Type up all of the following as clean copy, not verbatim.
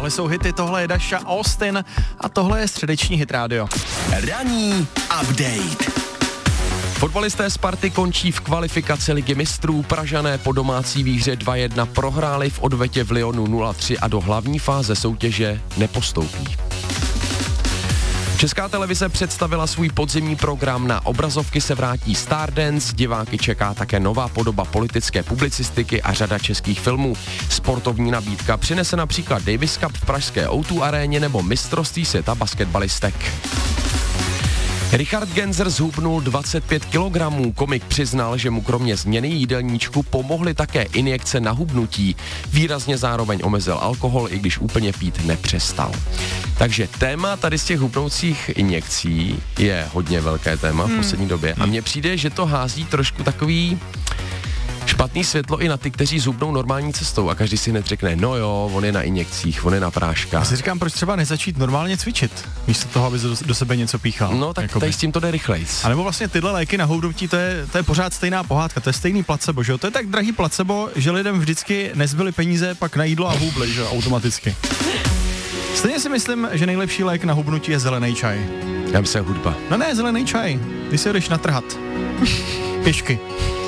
Tohle jsou hity, tohle je Dasha Austin a tohle je středeční Hit Radio. Ranní update. Fotbalisté Sparty končí v kvalifikaci Ligy mistrů, Pražané po domácí výhře 2-1 prohráli v odvetě v Lyonu 0-3 a do hlavní fáze soutěže nepostoupí. Česká televize představila svůj podzimní program, na obrazovky se vrátí Stardance, diváky čeká také nová podoba politické publicistiky a řada českých filmů. Sportovní nabídka přinese například Davis Cup v pražské O2 aréně nebo mistrovství světa basketbalistek. Richard Genzer zhubnul 25 kg. Komik přiznal, že mu kromě změny jídelníčku pomohly také injekce na hubnutí. Výrazně zároveň omezil alkohol, i když úplně pít nepřestal. Takže téma tady z těch hubnoucích injekcí je hodně velké téma v poslední době. A mně přijde, že to hází trošku takový špatný světlo i na ty, kteří zhubnou normální cestou a každý si hned řekne, no jo, on je na injekcích, on je na práškách. Já si říkám, proč třeba nezačít normálně cvičit, místo toho, aby do sebe něco píchal. No tak tady s tím to jde rychlejc. A nebo vlastně tyhle léky na hubnutí, to je pořád stejná pohádka, to je stejný placebo, že jo? To je tak drahý placebo, že lidem vždycky nezbyly peníze pak na jídlo a hubly, že jo, automaticky. Stejně si myslím, že nejlepší lék na hubnutí je zelený čaj. Já myslím hudba. No ne, zelený čaj, když se jdeš natrhat. Pěšky.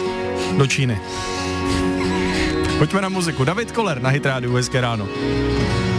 Do Číny. Pojďme na muziku. David Koller na Hit Radio, hezké ráno.